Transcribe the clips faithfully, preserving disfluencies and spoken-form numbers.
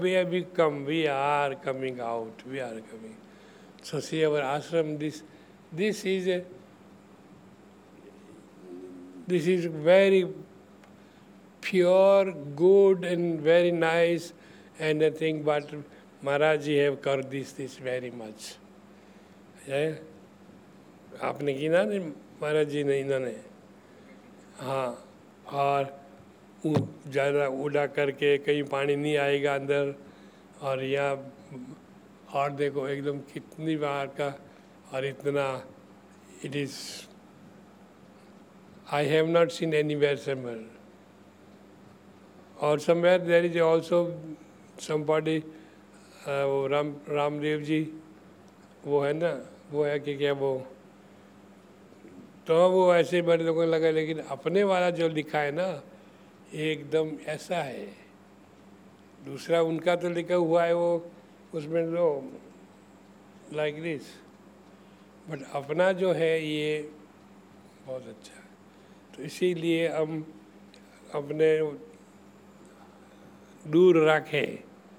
we have become, we are coming out, we are coming. So see our ashram, this, this is a, this is very pure, good and very nice and I think but Maharaj have covered this, this very much. Yeah? आपने की ना महाराज जी ने इन्होंने हाँ और ज़्यादा उड़ा करके कहीं पानी नहीं आएगा अंदर और यहाँ और देखो एकदम कितनी बार का और इतना it is I have not seen anywhere somewhere or somewhere there is also somebody uh, वो राम रामदेव जी वो है ना वो है कि क्या वो तो वो ऐसे बड़े लोगों को लगा लेकिन अपने वाला जो लिखा है ना एकदम ऐसा है दूसरा उनका तो लिखा हुआ है वो उसमें लो लाइक दिस बट अपना जो है ये बहुत अच्छा है तो इसीलिए हम अपने दूर रखें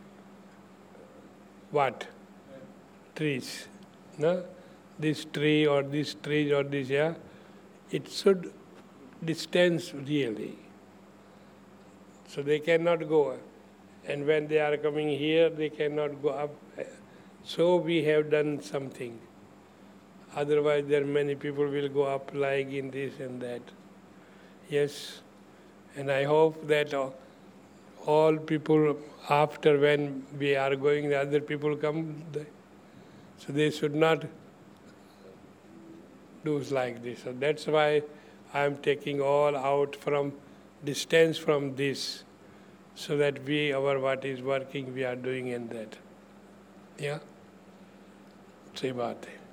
what trees no this tree or this tree or this yeah it should distance really so they cannot go and when they are coming here they cannot go up so we have done something otherwise there many people will go up like in this and that yes and I hope that all people after when we are going the other people come so they should not do like this so that's why I am taking all out from distance from this so that we our what is working we are doing in that yeah सही बात है